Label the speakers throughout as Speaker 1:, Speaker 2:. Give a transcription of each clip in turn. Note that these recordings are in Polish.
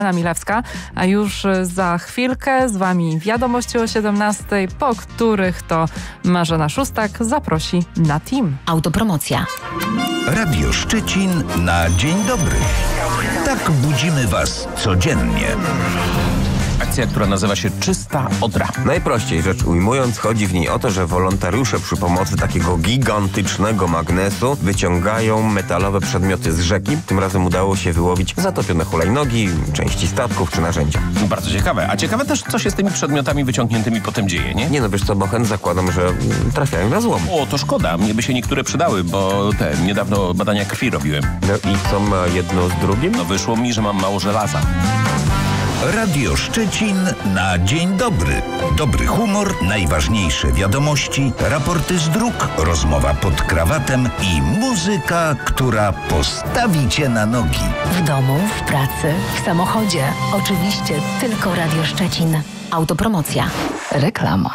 Speaker 1: Milewska, a już za chwilkę z Wami wiadomości o 17:00, po których to Marzena Szóstak zaprosi na team.
Speaker 2: Autopromocja.
Speaker 3: Radio Szczecin na dzień dobry. Tak budzimy Was codziennie.
Speaker 4: Akcja, która nazywa się Czysta Odra.
Speaker 5: Najprościej rzecz ujmując, chodzi w niej o to, że wolontariusze przy pomocy takiego gigantycznego magnesu wyciągają metalowe przedmioty z rzeki. Tym razem udało się wyłowić zatopione hulajnogi, części statków czy narzędzia.
Speaker 4: Bardzo ciekawe. A ciekawe też, co się z tymi przedmiotami wyciągniętymi potem dzieje, nie?
Speaker 5: Nie no, wiesz co, Bochen, zakładam, że trafiają na złom.
Speaker 4: O, to szkoda. Mnie by się niektóre przydały, bo niedawno badania krwi robiłem.
Speaker 5: No i co ma jedno z drugim?
Speaker 4: No wyszło mi, że mam mało żelaza.
Speaker 3: Radio Szczecin na dzień dobry. Dobry humor, najważniejsze wiadomości, raporty z dróg, rozmowa pod krawatem i muzyka, która postawi Cię na nogi.
Speaker 2: W domu, w pracy, w samochodzie. Oczywiście tylko Radio Szczecin. Autopromocja. Reklama.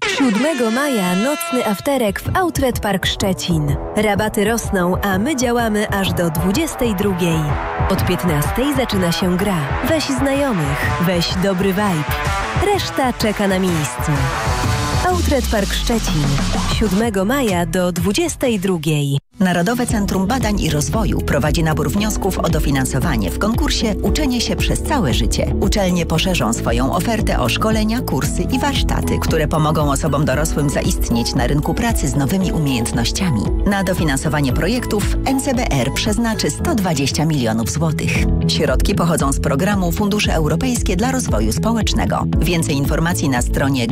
Speaker 6: 7 maja nocny afterek w Outlet Park Szczecin. Rabaty rosną, a my działamy aż do 22:00. Od 15:00 zaczyna się gra. Weź znajomych, weź dobry vibe. Reszta czeka na miejscu. Outlet Park Szczecin. 7 maja do 22:00.
Speaker 7: Narodowe Centrum Badań i Rozwoju prowadzi nabór wniosków o dofinansowanie w konkursie Uczenie się przez całe życie. Uczelnie poszerzą swoją ofertę o szkolenia, kursy i warsztaty, które pomogą osobom dorosłym zaistnieć na rynku pracy z nowymi umiejętnościami. Na dofinansowanie projektów NCBR przeznaczy 120 milionów złotych. Środki pochodzą z programu Fundusze Europejskie dla Rozwoju Społecznego. Więcej informacji na stronie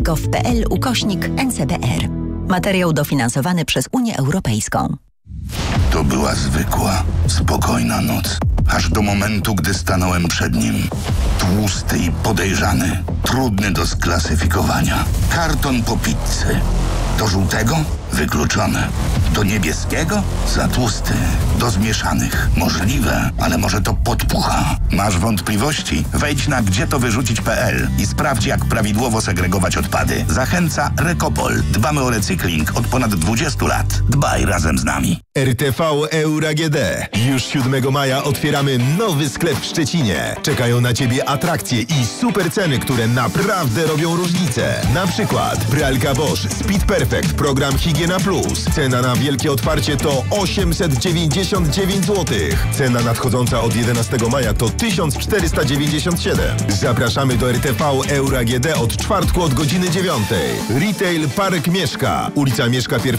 Speaker 7: gov.pl/NCBR. Materiał dofinansowany przez Unię Europejską.
Speaker 8: To była zwykła, spokojna noc. Aż do momentu, gdy stanąłem przed nim. Tłusty i podejrzany. Trudny do sklasyfikowania. Karton po pizzy. Do żółtego? Wykluczone. Do niebieskiego? Za tłusty. Do zmieszanych? Możliwe, ale może to podpucha. Masz wątpliwości? Wejdź na gdzietowyrzucić.pl i sprawdź, jak prawidłowo segregować odpady. Zachęca Rekopol. Dbamy o recykling od ponad 20 lat. Dbaj razem z nami.
Speaker 9: RTV Euro AGD. Już 7 maja otwieramy nowy sklep w Szczecinie. Czekają na Ciebie atrakcje i super ceny, które naprawdę robią różnicę. Na przykład pralka Bosch Speed Perfect, program Higiena Plus. Cena na wielkie otwarcie to 899 zł. Cena nadchodząca od 11 maja to 1497. Zapraszamy do RTV Euro AGD od czwartku od godziny 9. Retail Park Mieszka. Ulica Mieszka I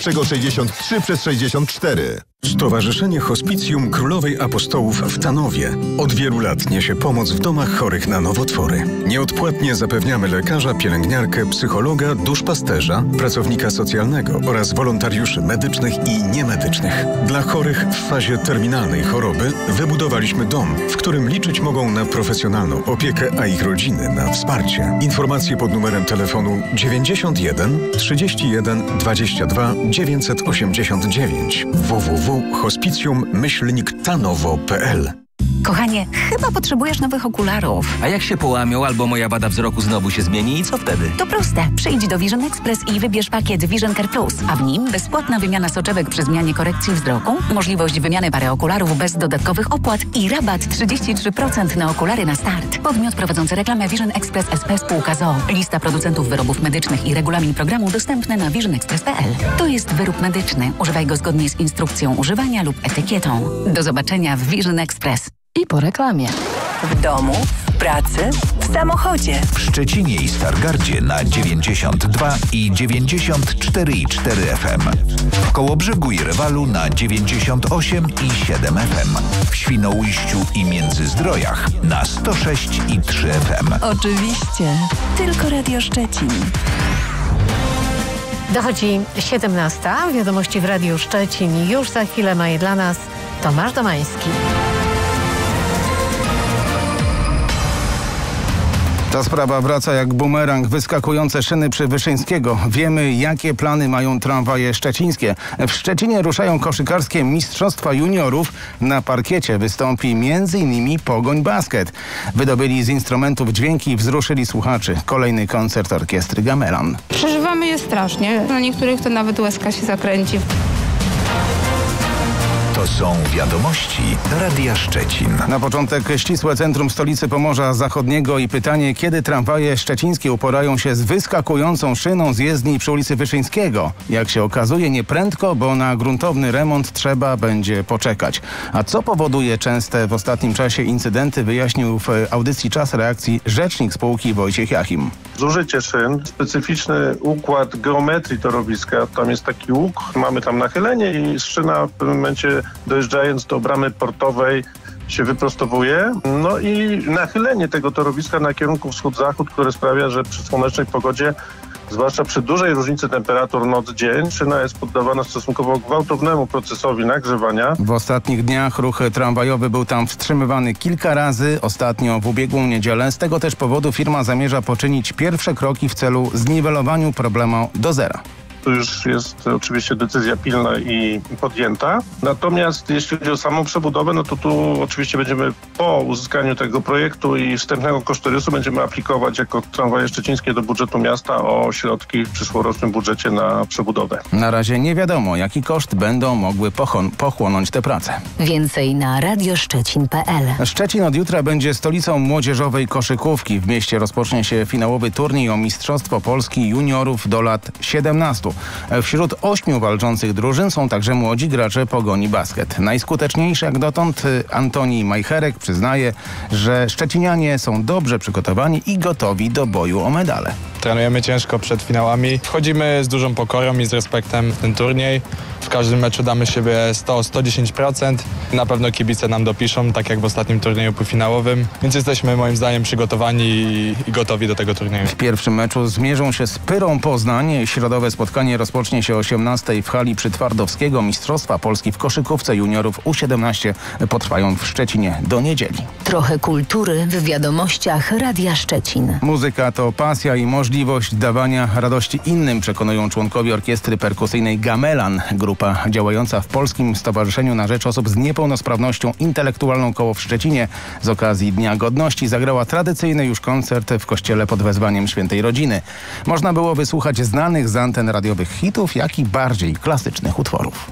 Speaker 9: 63/64.
Speaker 10: Stowarzyszenie Hospicjum Królowej Apostołów w Tanowie od wielu lat niesie pomoc w domach chorych na nowotwory. Nieodpłatnie zapewniamy lekarza, pielęgniarkę, psychologa, duszpasterza, pracownika socjalnego oraz wolontariuszy medycznych i niemedycznych. Dla chorych w fazie terminalnej choroby wybudowaliśmy dom, w którym liczyć mogą na profesjonalną opiekę, a ich rodziny na wsparcie. Informacje pod numerem telefonu 91 31 22 989 www.hospicjum-tanowo.pl.
Speaker 2: Kochanie, chyba potrzebujesz nowych okularów.
Speaker 11: A jak się połamią albo moja wada wzroku znowu się zmieni i co wtedy?
Speaker 2: To proste. Przyjdź do Vision Express i wybierz pakiet Vision Care Plus, a w nim bezpłatna wymiana soczewek przy zmianie korekcji wzroku, możliwość wymiany pary okularów bez dodatkowych opłat i rabat 33% na okulary na start. Podmiot prowadzący reklamę Vision Express SP spółka z o.o. Lista producentów wyrobów medycznych i regulamin programu dostępne na visionexpress.pl. To jest wyrób medyczny. Używaj go zgodnie z instrukcją używania lub etykietą. Do zobaczenia w Vision Express.
Speaker 1: I po reklamie.
Speaker 6: W domu, w pracy, w samochodzie.
Speaker 3: W Szczecinie i Stargardzie na 92 i 94,4 FM. W Kołobrzegu i Rewalu na 98 i 7 FM. W Świnoujściu i Międzyzdrojach na 106 i 3 FM.
Speaker 6: Oczywiście. Tylko Radio Szczecin.
Speaker 12: Dochodzi 17. Wiadomości w Radiu Szczecin. Już za chwilę ma je dla nas Tomasz Domański.
Speaker 13: Ta sprawa wraca jak bumerang. Wyskakujące szyny przy Wyszyńskiego. Wiemy, jakie plany mają tramwaje szczecińskie. W Szczecinie ruszają koszykarskie Mistrzostwa Juniorów. Na parkiecie wystąpi m.in. Pogoń Basket. Wydobyli z instrumentów dźwięki i wzruszyli słuchaczy. Kolejny koncert orkiestry Gamelan.
Speaker 14: Przeżywamy je strasznie. Na niektórych to nawet łezka się zakręci.
Speaker 3: To są wiadomości Radia Szczecin.
Speaker 13: Na początek ścisłe centrum stolicy Pomorza Zachodniego i pytanie, kiedy tramwaje szczecińskie uporają się z wyskakującą szyną z jezdni przy ulicy Wyszyńskiego. Jak się okazuje, nie prędko, bo na gruntowny remont trzeba będzie poczekać. A co powoduje częste w ostatnim czasie incydenty, wyjaśnił w audycji Czas Reakcji rzecznik spółki Wojciech Jachim.
Speaker 14: Zużycie szyn, specyficzny układ geometrii torowiska, tam jest taki łuk, mamy tam nachylenie i szyna w pewnym momencie, dojeżdżając do bramy portowej, się wyprostowuje. No i nachylenie tego torowiska na kierunku wschód-zachód, które sprawia, że przy słonecznej pogodzie, zwłaszcza przy dużej różnicy temperatur noc-dzień, szyna jest poddawana stosunkowo gwałtownemu procesowi nagrzewania.
Speaker 13: W ostatnich dniach ruch tramwajowy był tam wstrzymywany kilka razy, ostatnio w ubiegłą niedzielę. Z tego też powodu firma zamierza poczynić pierwsze kroki w celu zniwelowania problemu do zera.
Speaker 14: Tu już jest oczywiście decyzja pilna i podjęta. Natomiast jeśli chodzi o samą przebudowę, no to tu oczywiście będziemy po uzyskaniu tego projektu i wstępnego kosztorysu będziemy aplikować jako Tramwaje Szczecińskie do budżetu miasta o środki w przyszłorocznym budżecie na przebudowę.
Speaker 13: Na razie nie wiadomo, jaki koszt będą mogły pochłonąć te prace.
Speaker 6: Więcej na radioszczecin.pl.
Speaker 13: Szczecin od jutra będzie stolicą młodzieżowej koszykówki. W mieście rozpocznie się finałowy turniej o Mistrzostwo Polski juniorów do lat 17. Wśród 8 walczących drużyn są także młodzi gracze Pogoni Basket. Najskuteczniejszy jak dotąd Antoni Majcherek przyznaje, że szczecinianie są dobrze przygotowani i gotowi do boju o medale.
Speaker 15: Trenujemy ciężko przed finałami. Wchodzimy z dużą pokorą i z respektem w ten turniej. W każdym meczu damy siebie 100-110%. Na pewno kibice nam dopiszą, tak jak w ostatnim turnieju półfinałowym. Więc jesteśmy moim zdaniem przygotowani i gotowi do tego turnieju.
Speaker 13: W pierwszym meczu zmierzą się z Pyrą Poznań. Środowe spotkanie rozpocznie się o 18:00 w hali Przytwardowskiego. Mistrzostwa Polski w koszykówce juniorów U17 potrwają w Szczecinie do niedzieli.
Speaker 6: Trochę kultury w wiadomościach Radia Szczecin.
Speaker 13: Muzyka to pasja i możliwość dawania radości innym, przekonują członkowie orkiestry perkusyjnej Gamelan. Grupa działająca w Polskim Stowarzyszeniu na Rzecz Osób z Niepełnosprawnością Intelektualną Koło w Szczecinie z okazji Dnia Godności zagrała tradycyjny już koncert w kościele pod wezwaniem Świętej Rodziny. Można było wysłuchać znanych z anten radiowych hitów, jak i bardziej klasycznych utworów.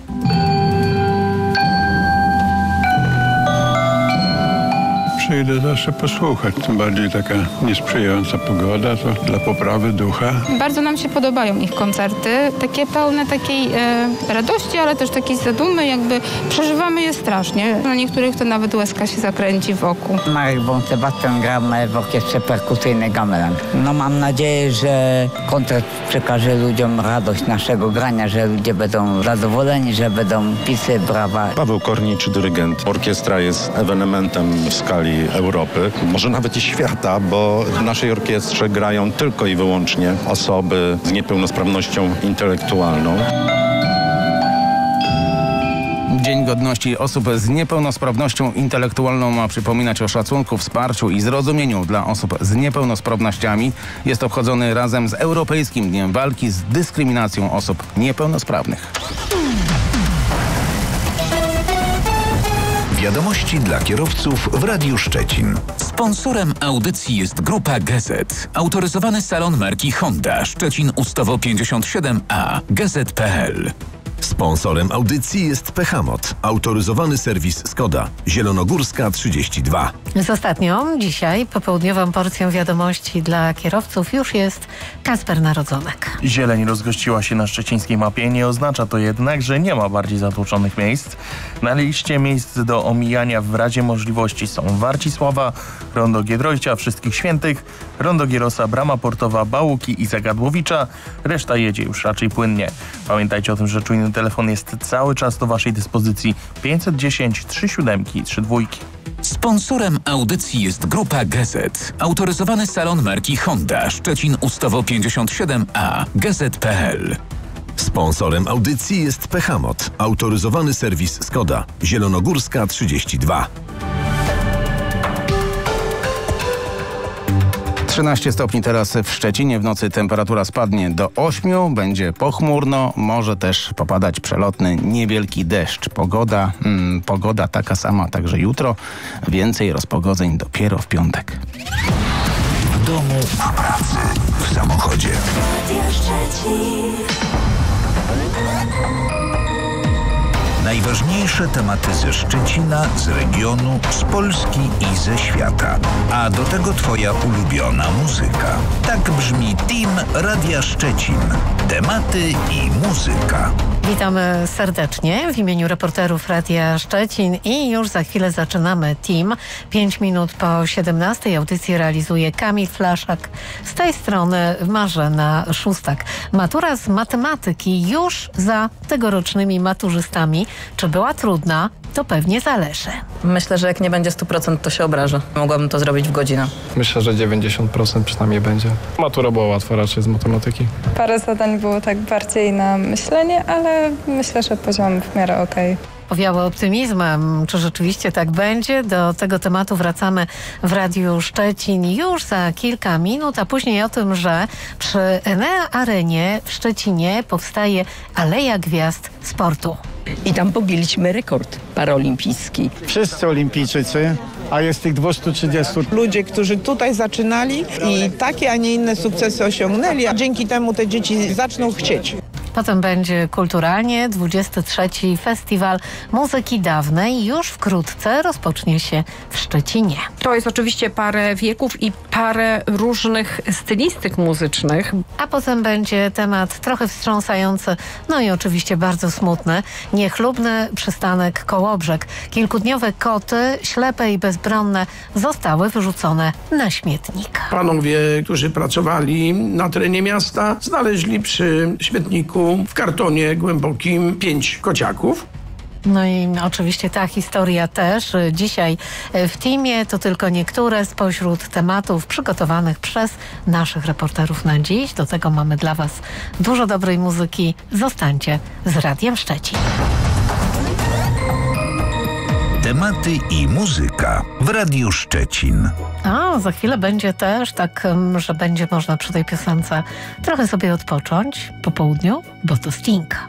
Speaker 16: Przyjdę zawsze posłuchać, tym bardziej taka niesprzyjająca pogoda, to dla poprawy ducha.
Speaker 17: Bardzo nam się podobają ich koncerty, takie pełne takiej radości, ale też takiej zadumy, jakby przeżywamy je strasznie. Na niektórych to nawet łezka się zakręci wokół.
Speaker 18: Marek Bon Sebastian gramy w orkiestrze perkusyjnej Gamelan. No mam nadzieję, że koncert przekaże ludziom radość naszego grania, że ludzie będą zadowoleni, że będą pisy, brawa.
Speaker 19: Paweł Kornicz, dyrygent. Orkiestra jest ewenementem w skali Europy, może nawet i świata, bo w naszej orkiestrze grają tylko i wyłącznie osoby z niepełnosprawnością intelektualną.
Speaker 13: Dzień Godności osób z niepełnosprawnością intelektualną ma przypominać o szacunku, wsparciu i zrozumieniu dla osób z niepełnosprawnościami. Jest obchodzony razem z Europejskim Dniem Walki z Dyskryminacją Osób Niepełnosprawnych.
Speaker 3: Wiadomości dla kierowców w Radiu Szczecin.
Speaker 11: Sponsorem audycji jest Grupa Gazet. Autoryzowany salon marki Honda Szczecin Ustawo 57A. Gazet.pl.
Speaker 20: Sponsorem audycji jest Pechamot, autoryzowany serwis Skoda, Zielonogórska 32.
Speaker 12: Z ostatnią, dzisiaj, popołudniową porcją wiadomości dla kierowców już jest Kasper Narodzonek.
Speaker 21: Zieleń rozgościła się na szczecińskiej mapie, nie oznacza to jednak, że nie ma bardziej zatłoczonych miejsc. Na liście miejsc do omijania w razie możliwości są Warcisława, Rondo Giedroycia, Wszystkich Świętych, Rondo Gierosa, Brama Portowa, Bałuki i Zagadłowicza. Reszta jedzie już raczej płynnie. Pamiętajcie o tym, że czujny telefon jest cały czas do Waszej dyspozycji. 510 37 32.
Speaker 11: Sponsorem audycji jest Grupa Gazet. Autoryzowany salon marki Honda Szczecin Ustawo 57A. Gazet.pl.
Speaker 20: Sponsorem audycji jest Pechamot, autoryzowany serwis Skoda, Zielonogórska 32.
Speaker 13: 13 stopni teraz w Szczecinie. W nocy temperatura spadnie do 8. Będzie pochmurno. Może też popadać przelotny, niewielki deszcz. Pogoda taka sama także jutro. Więcej rozpogodzeń dopiero w piątek.
Speaker 3: W domu, w pracy, w samochodzie. Najważniejsze tematy ze Szczecina, z regionu, z Polski i ze świata. A do tego twoja ulubiona muzyka. Tak brzmi Team Radia Szczecin. Tematy i muzyka.
Speaker 12: Witamy serdecznie w imieniu reporterów Radia Szczecin i już za chwilę zaczynamy Team. 5 minut po 17 audycję realizuje Kamil Flaszak. Z tej strony Marzena Szóstak. Matura z matematyki już za tegorocznymi maturzystami. Czy była trudna? To pewnie zależy.
Speaker 5: Myślę, że jak nie będzie 100%, to się obrażę. Mogłabym to zrobić w godzinę.
Speaker 15: Myślę, że 90% przynajmniej będzie. Matura była łatwa raczej z matematyki.
Speaker 22: Parę zadań było tak bardziej na myślenie, ale myślę, że poziom w miarę okej.
Speaker 12: Powiało optymizmem. Czy rzeczywiście tak będzie? Do tego tematu wracamy w Radiu Szczecin już za kilka minut, a później o tym, że przy Enea Arenie w Szczecinie powstaje Aleja Gwiazd Sportu.
Speaker 23: I tam pobiliśmy rekord paraolimpijski.
Speaker 24: Wszyscy olimpijczycy, a jest tych 230.
Speaker 25: Ludzie, którzy tutaj zaczynali i takie, a nie inne sukcesy osiągnęli, a dzięki temu te dzieci zaczną chcieć.
Speaker 12: Potem będzie kulturalnie. 23. Festiwal Muzyki Dawnej już wkrótce rozpocznie się w Szczecinie.
Speaker 26: To jest oczywiście parę wieków i parę różnych stylistyk muzycznych.
Speaker 12: A potem będzie temat trochę wstrząsający, no i oczywiście bardzo smutny. Niechlubny przystanek Kołobrzeg. Kilkudniowe koty, ślepe i bezbronne, zostały wyrzucone na śmietnik.
Speaker 27: Panowie, którzy pracowali na terenie miasta, znaleźli przy śmietniku w kartonie głębokim 5 kociaków.
Speaker 12: No i oczywiście ta historia też dzisiaj w Teamie. To tylko niektóre spośród tematów przygotowanych przez naszych reporterów na dziś. Do tego mamy dla Was dużo dobrej muzyki. Zostańcie z Radiem Szczecin.
Speaker 3: Tematy i muzyka w Radiu Szczecin.
Speaker 12: A za chwilę będzie też tak, że będzie można przy tej piosence trochę sobie odpocząć po południu, bo to Sting.